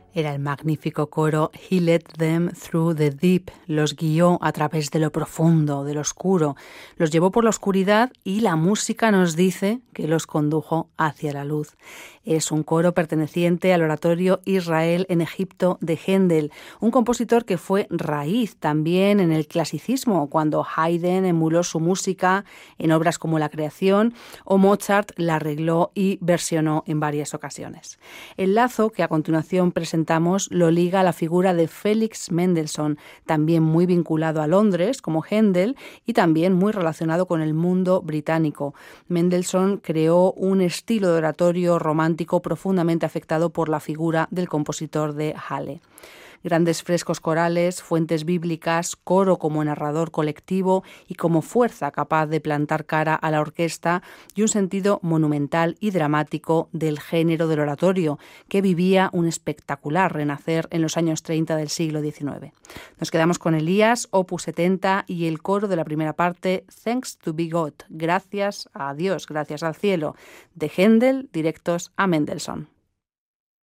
Era el magnífico coro He led them through the deep, los guió a través de lo profundo, de lo oscuro, los llevó por la oscuridad y la música nos dice que los condujo hacia la luz. Es un coro perteneciente al oratorio Israel en Egipto de Händel, un compositor que fue raíz también en el clasicismo, cuando Haydn emuló su música en obras como La Creación o Mozart la arregló y versionó en varias ocasiones. El lazo que a continuación presentamos lo liga a la figura de Felix Mendelssohn, también muy vinculado a Londres, como Händel, y también muy relacionado con el mundo británico. Mendelssohn creó un estilo de oratorio romántico profundamente afectado por la figura del compositor de Halle. Grandes frescos corales, fuentes bíblicas, coro como narrador colectivo y como fuerza capaz de plantar cara a la orquesta y un sentido monumental y dramático del género del oratorio, que vivía un espectacular renacer en los años 30 del siglo XIX. Nos quedamos con Elías, opus 70 y el coro de la primera parte, Thanks to be God, gracias a Dios, gracias al cielo, de Händel, directos a Mendelssohn.